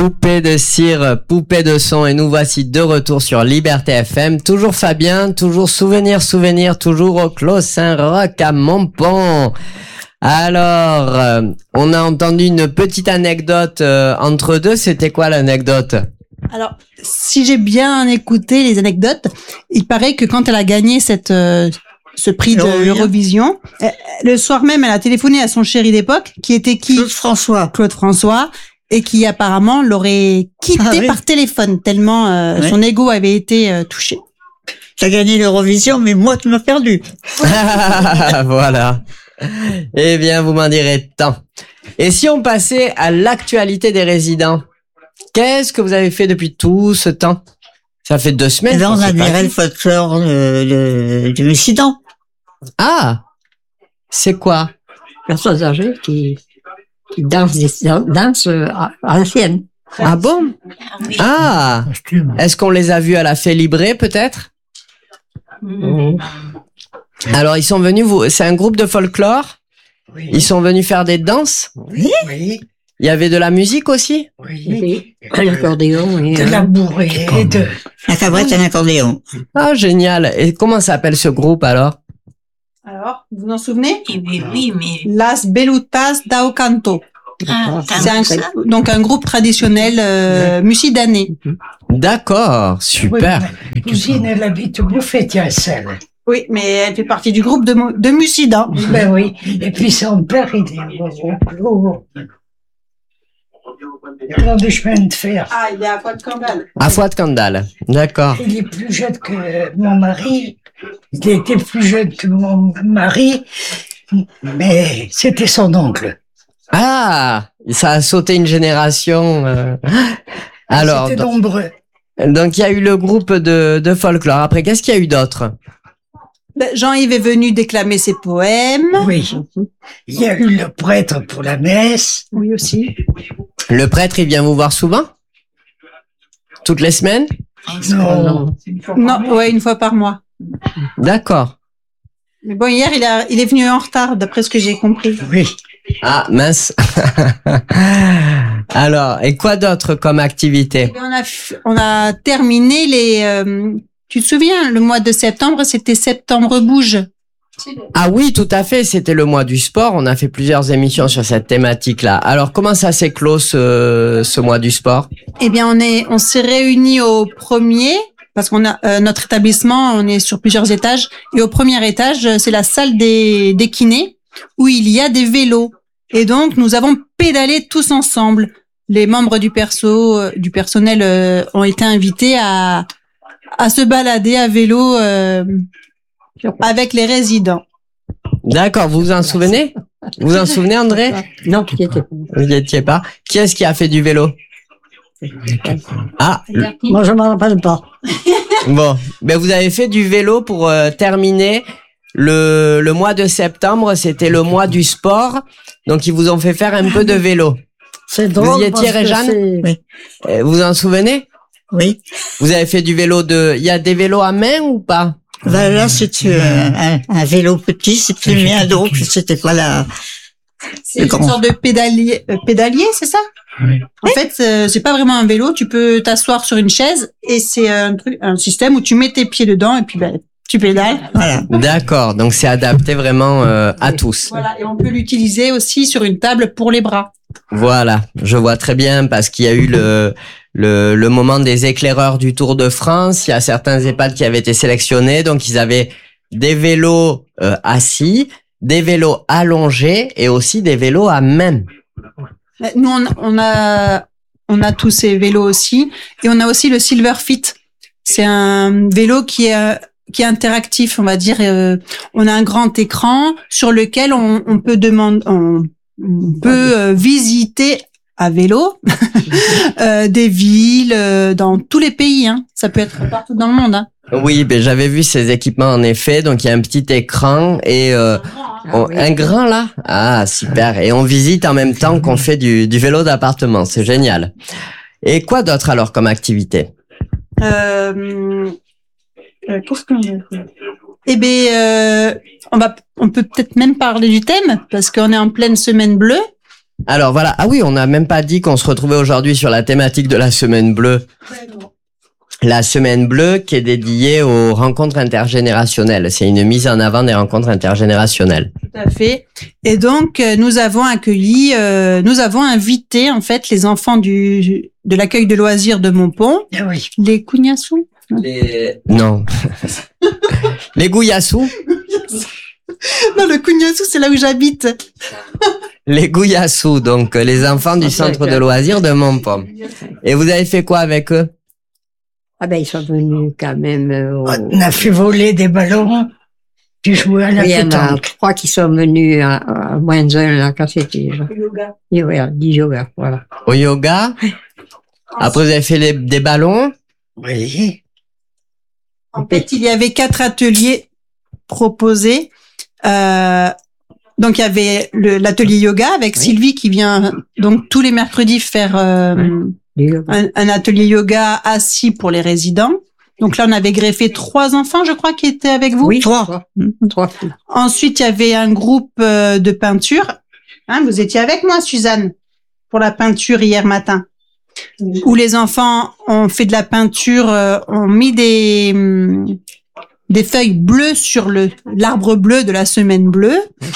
Poupée de cire, poupée de son, et nous voici de retour sur Liberté FM. Toujours Fabien, toujours souvenir, toujours au Clos Saint-Roch à Montpont. Alors, on a entendu une petite anecdote entre deux. C'était quoi l'anecdote? Alors, si j'ai bien écouté les anecdotes, il paraît que quand elle a gagné ce prix de l'Eurovision, le soir même, elle a téléphoné à son chéri d'époque, qui était qui? Claude François, et qui apparemment l'aurait quitté par téléphone, tellement son ego avait été touché. T'as gagné l'Eurovision, mais moi, tu m'as perdu. Voilà. Eh bien, vous m'en direz tant. Et si on passait à l'actualité des résidents? Qu'est-ce que vous avez fait depuis tout ce temps? Ça fait 2 semaines. Là, on admirait le folklore du Mussidan. Ah! C'est quoi? Personnes âgées qui dansent à l'ancienne. Ah bon? Ah! Est-ce qu'on les a vus à la Félibrée, peut-être? Alors, ils sont venus, c'est un groupe de folklore? Oui. Ils sont venus faire des danses? Oui. Oui. Il y avait de la musique aussi? Oui. L'accordéon. De la bourrée, La cabrette et l'accordéon. Ah, génial. Et comment s'appelle ce groupe, alors? Alors, vous vous en souvenez? Oui, mais... Las Belutas d'Ao Canto. C'est donc un groupe traditionnel mussidanais. D'accord, super. Ma cousine, elle habite au Bouffetier-Celle. Oui, mais elle fait partie du groupe de Mussidan. Ben oui. Et puis son père, il est au dans du chemin de fer. Ah, il est à Fouad-Candal. À Fouad-Candal, d'accord. Il est plus jeune que mon mari. Il était plus jeune que mon mari, mais c'était son oncle. Ah, ça a sauté une génération. Alors, c'était nombreux. Donc il y a eu le groupe de folklore. Après, qu'est-ce qu'il y a eu d'autre? Jean-Yves est venu déclamer ses poèmes. Oui. Il y a eu le prêtre pour la messe. Oui, aussi. Le prêtre, il vient vous voir souvent? Toutes les semaines? Non. Non, ouais, une fois par mois. D'accord. Mais bon, hier, il est venu en retard, d'après ce que j'ai compris. Oui. Ah, mince. Alors, et quoi d'autre comme activité? On a terminé tu te souviens, le mois de septembre, c'était Septembre Bouge. Ah oui, tout à fait, c'était le mois du sport. On a fait plusieurs émissions sur cette thématique-là. Alors, comment ça s'est clos ce mois du sport? Eh bien, on s'est réunis au premier, parce qu'on a notre établissement, on est sur plusieurs étages, et au premier étage, c'est la salle des kinés, où il y a des vélos. Et donc, nous avons pédalé tous ensemble. Les membres du personnel ont été invités à se balader à vélo avec les résidents. D'accord, vous vous en souvenez? Vous vous en souvenez, André? Non, qui était pas. Vous n'y étiez pas. Qui est-ce qui a fait du vélo? Ah, Moi, je m'en rappelle pas. bon. Ben, vous avez fait du vélo pour terminer le mois de septembre. C'était le mois du sport. Donc, ils vous ont fait faire un peu de vélo. C'est drôle. Vous y étiez, Réjeanne? Oui. Vous vous en souvenez? Oui. Vous avez fait du vélo il y a des vélos à main ou pas? Là, c'était un vélo petit, c'était le mien, donc c'était pas la... C'est une sorte de pédalier, c'est ça? Oui. En fait, c'est pas vraiment un vélo. Tu peux t'asseoir sur une chaise et c'est un système où tu mets tes pieds dedans et puis tu pédales. Voilà. D'accord. Donc c'est adapté vraiment à tous. Voilà. Et on peut l'utiliser aussi sur une table pour les bras. Voilà. Je vois très bien parce qu'il y a eu le moment des éclaireurs du Tour de France. Il y a certains EHPAD qui avaient été sélectionnés. Donc ils avaient des vélos assis, des vélos allongés et aussi des vélos à main. Nous, on a tous ces vélos aussi. Et on a aussi le Silver Fit. C'est un vélo qui est interactif, on va dire. On a un grand écran sur lequel on peut visiter à vélo des villes dans tous les pays. Hein. Ça peut être partout dans le monde. Hein. Oui, ben j'avais vu ces équipements en effet. Donc il y a un petit écran et un grand là. Ah super. Et on visite en même temps qu'on fait du vélo d'appartement. C'est génial. Et quoi d'autre alors comme activité? Qu'est-ce qu'on a fait? Eh bien, on peut peut-être même parler du thème parce qu'on est en pleine semaine bleue. Alors voilà. Ah oui, on n'a même pas dit qu'on se retrouvait aujourd'hui sur la thématique de la semaine bleue. La semaine bleue qui est dédiée aux rencontres intergénérationnelles. C'est une mise en avant des rencontres intergénérationnelles. Tout à fait. Et donc, nous avons invité, en fait, les enfants de l'accueil de loisirs de Montpont, Ah oui. les Kouniassou. Non. Les Gouillassous. Non, le Kouniassou, c'est là où j'habite. Les Gouillassous, donc les enfants du centre de loisirs de Montpont. Et vous avez fait quoi avec eux? Ah ben, ils sont venus quand même On a fait voler des ballons, puis jouer à la il y en a pétanque. 3 qui sont venus à moins 1, là, quand c'était. Yoga, du yoga, voilà. Au yoga. Après, vous avez fait des ballons. Oui. En fait, il y avait 4 ateliers proposés. Donc, il y avait l'atelier yoga avec Sylvie qui vient donc tous les mercredis faire Du yoga. un atelier yoga assis pour les résidents. Donc là, on avait greffé 3 enfants, je crois, qui étaient avec vous. Oui, 3. 3 filles. Ensuite, il y avait un groupe de peinture. Hein, vous étiez avec moi, Suzanne, pour la peinture hier matin. Où les enfants ont fait de la peinture, ont mis des feuilles bleues sur l'arbre bleu de la semaine bleue.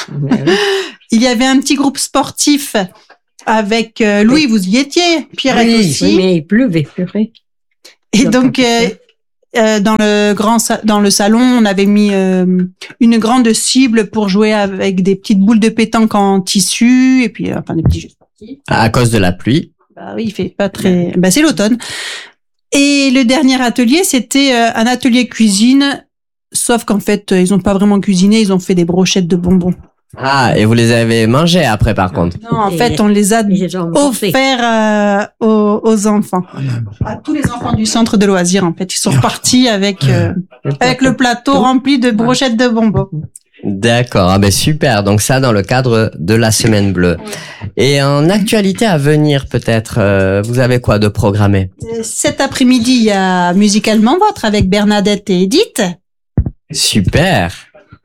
Il y avait un petit groupe sportif avec Louis, vous y étiez, Pierrette Oui, aussi. Oui, mais il pleuvait, c'est vrai. Et donc, dans le salon, on avait mis une grande cible pour jouer avec des petites boules de pétanque en tissu et puis enfin des petits jeux sportifs. À cause de la pluie. Bah oui, il fait pas très. Bah c'est l'automne. Et le dernier atelier, c'était un atelier cuisine, sauf qu'en fait, ils ont pas vraiment cuisiné, ils ont fait des brochettes de bonbons. Ah, et vous les avez mangés après, par contre. Non, en fait, on les a Ils les ont emportés. offerts aux enfants, à tous les enfants du centre de loisirs. En fait, ils sont repartis avec le plateau rempli de brochettes de bonbons. D'accord, ah ben super. Donc ça dans le cadre de la semaine bleue. Et en actualité à venir peut-être, vous avez quoi de programmé? Cet après-midi, il y a Musicalement Votre avec Bernadette et Edith. Super.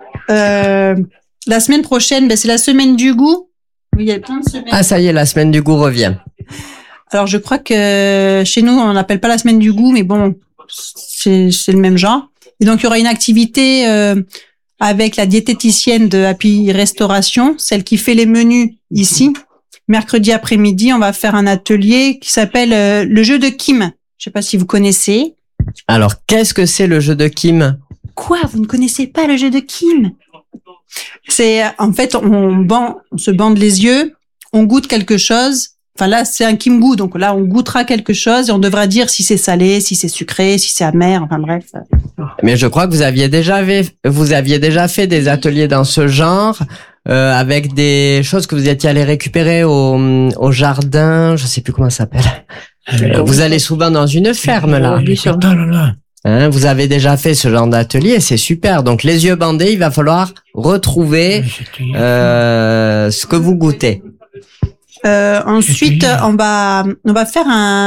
La semaine prochaine, c'est la semaine du goût. Oui, il y a plein de semaines. Ah ça y est, la semaine du goût revient. Alors, je crois que chez nous, on n'appelle pas la semaine du goût, mais bon, c'est le même genre. Et donc, il y aura une activité avec la diététicienne de Happy Restauration, celle qui fait les menus ici. Mercredi après-midi, on va faire un atelier qui s'appelle le jeu de Kim. Je sais pas si vous connaissez. Alors qu'est-ce que c'est le jeu de Kim? Quoi? Vous ne connaissez pas le jeu de Kim? C'est, en fait, on se bande les yeux, on goûte quelque chose. Enfin là, c'est un Kim goût, donc là, on goûtera quelque chose et on devra dire si c'est salé, si c'est sucré, si c'est amer, enfin bref. Mais je crois que vous aviez déjà fait des ateliers dans ce genre, avec des choses que vous étiez allé récupérer au jardin, je sais plus comment ça s'appelle. Vous allez souvent dans une ferme là. Hein, vous avez déjà fait ce genre d'atelier, c'est super. Donc les yeux bandés, il va falloir retrouver ce que vous goûtez. Ensuite, on va faire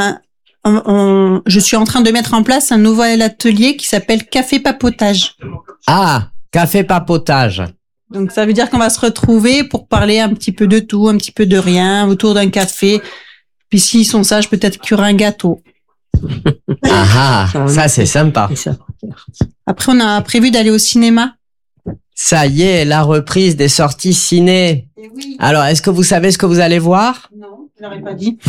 je suis en train de mettre en place un nouvel atelier qui s'appelle Café Papotage. Ah, café papotage. Donc ça veut dire qu'on va se retrouver pour parler un petit peu de tout, un petit peu de rien, autour d'un café. Puis s'ils sont sages, peut-être qu'il y aura un gâteau. Ah, ça c'est sympa. C'est ça. Après, on a prévu d'aller au cinéma. Ça y est, la reprise des sorties ciné. Oui. Alors, est-ce que vous savez ce que vous allez voir? Non, je l'aurais pas dit.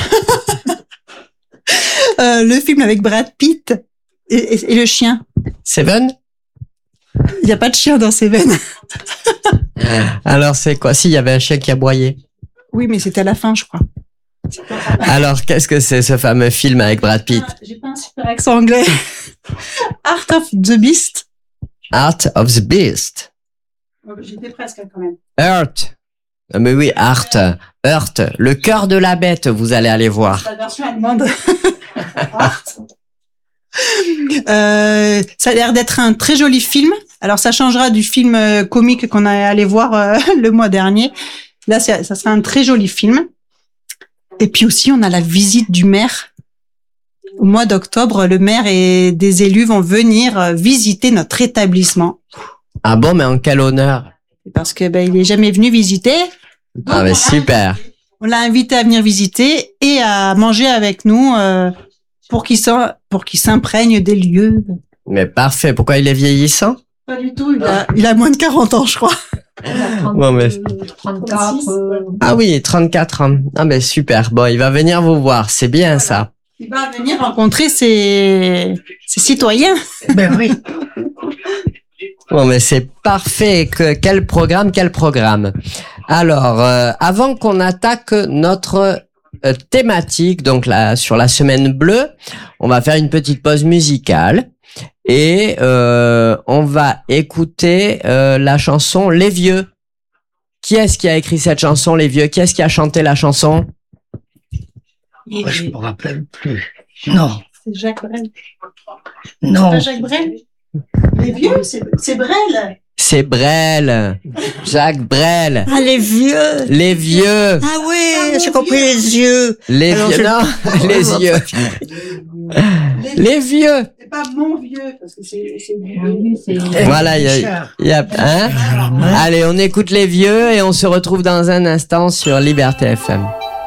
Le film avec Brad Pitt et le chien. Seven? Il n'y a pas de chien dans Seven. Alors, c'est quoi? Si, il y avait un chien qui aboyait. Oui, mais c'était à la fin, je crois. Alors, qu'est-ce que c'est ce fameux film avec Brad Pitt? J'ai pas un super accent anglais. Art of the Beast. Art of the Beast. J'étais presque quand même. Earth. Mais oui, Earth. Le cœur de la bête, vous allez aller voir. La version allemande. Ça a l'air d'être un très joli film. Alors, ça changera du film comique qu'on est allé voir le mois dernier. Là, ça sera un très joli film. Et puis aussi, on a la visite du maire. Au mois d'octobre, le maire et des élus vont venir visiter notre établissement. Ah bon, mais en quel honneur? Parce que il est jamais venu visiter. Ah, mais super. On l'a invité à venir visiter et à manger avec nous pour qu'il s'imprègne des lieux. Mais parfait. Pourquoi il est vieillissant? Pas du tout. Il a moins de 40 ans, je crois. Bon, mais... 34. Ah oui, 34 ans. Ah mais super. Bon, il va venir vous voir. C'est bien ça. Il va venir rencontrer ses citoyens. Ben oui. Bon, mais c'est parfait. Quel programme. Alors, avant qu'on attaque notre thématique, donc là, sur la semaine bleue, on va faire une petite pause musicale et on va écouter la chanson Les Vieux. Qui est-ce qui a écrit cette chanson, Les Vieux? Qui est-ce qui a chanté la chanson? Moi, je me rappelle plus. Non. C'est Jacques Brel. Non. C'est pas Jacques Brel? Les Vieux, c'est Brel. C'est Brel. Jacques Brel. Ah, les vieux. Les Vieux. Ah oui, j'ai compris les yeux. Les Alors, vieux, non, les yeux. Les vieux. C'est pas mon vieux, parce que c'est Voilà, il y a, hein? Allez, on écoute les vieux et on se retrouve dans un instant sur Liberté FM.